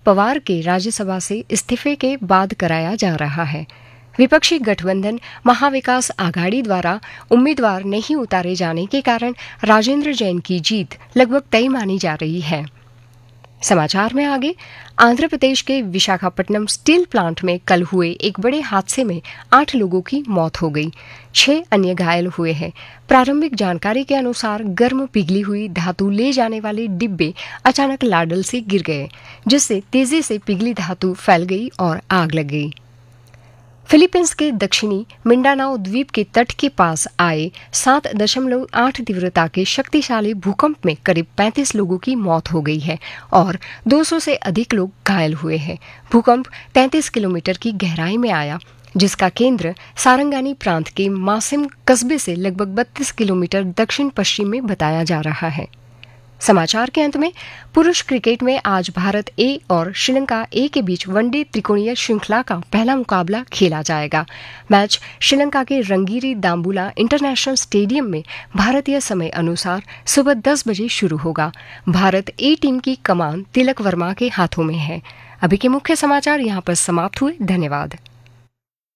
पवार के राज्यसभा से इस्तीफे के बाद कराया जा रहा है। विपक्षी गठबंधन महाविकास आघाड़ी द्वारा उम्मीदवार नहीं उतारे जाने के कारण राजेंद्र जैन की जीत लगभग तय मानी जा रही है। समाचार में आगे, आंध्र प्रदेश के विशाखापट्टनम स्टील प्लांट में कल हुए एक बड़े हादसे में 8 लोगों की मौत हो गई, 6 अन्य घायल हुए हैं। प्रारंभिक जानकारी के अनुसार गर्म पिघली हुई धातु ले जाने वाले डिब्बे अचानक लाडल से गिर गए, जिससे तेजी से पिघली धातु फैल गई और आग लग गई। फिलीपींस के दक्षिणी मिंडानाओ द्वीप के तट के पास आए 7.8 तीव्रता के शक्तिशाली भूकंप में करीब 35 लोगों की मौत हो गई है और 200 से अधिक लोग घायल हुए हैं। भूकंप 33 किलोमीटर की गहराई में आया, जिसका केंद्र सारंगानी प्रांत के मासिम कस्बे से लगभग 32 किलोमीटर दक्षिण पश्चिम में बताया जा रहा है। समाचार के अंत में, पुरुष क्रिकेट में आज भारत ए और श्रीलंका ए के बीच वनडे त्रिकोणीय श्रृंखला का पहला मुकाबला खेला जाएगा। मैच श्रीलंका के रंगीरी दाम्बुला इंटरनेशनल स्टेडियम में भारतीय समय अनुसार सुबह 10 बजे शुरू होगा। भारत ए टीम की कमान तिलक वर्मा के हाथों में है। अभी के मुख्य समाचार यहाँ पर समाप्त हुए। धन्यवाद।